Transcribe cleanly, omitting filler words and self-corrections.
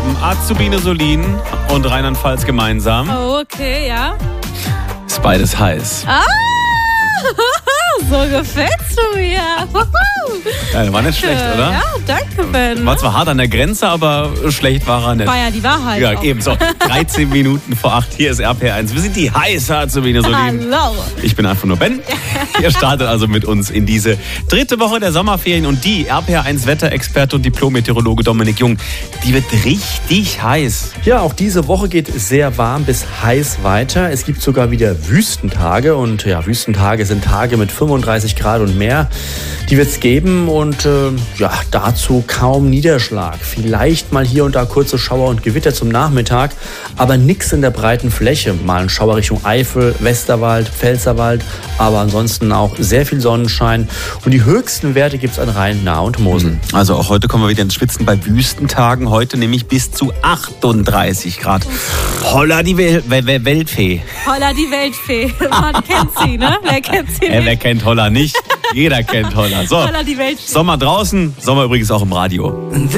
haben Azubine Solin und Rheinland-Pfalz gemeinsam. Oh, okay, ja. Ist beides heiß. Ah, so gefällst du mir. Ja, war nicht schlecht, oder? Ja, danke, Ben. War zwar hart an der Grenze, aber schlecht war er nicht. War ja die Wahrheit. Ja, auch. ebenso. 13 Minuten vor 8. Hier ist RPR1. Wir sind die heiße Azubine Solin. Hallo. Ich bin einfach nur Ben. Ihr startet also mit uns in diese dritte Woche der Sommerferien. Und die RPR1 Wetterexperte und Diplom-Meteorologe Dominik Jung, die wird richtig heiß. Ja, auch diese Woche geht sehr warm bis heiß weiter. Es gibt sogar wieder Wüstentage. Und ja, Wüstentage sind Tage mit 35 Grad und mehr. Die wird es geben und ja, dazu kaum Niederschlag. Vielleicht mal hier und da kurze Schauer und Gewitter zum Nachmittag, aber nichts in der breiten Fläche. Mal ein Schauer Richtung Eifel, Westerwald, Pfälzerwald, aber ansonsten auch sehr viel Sonnenschein. Und die höchsten Werte gibt es an Rhein, Nahe und Mosel. Also auch heute kommen wir wieder ins Schwitzen bei Wüstentagen. Heute nämlich bis zu 38 Grad. Holla die Weltfee. Holla die Weltfee. Man kennt sie, ne? Wer kennt sie nicht? Wer kennt Holla nicht? Jeder kennt Holla. So, Holla die Weltfee. Sommer draußen, Sommer übrigens auch im Radio.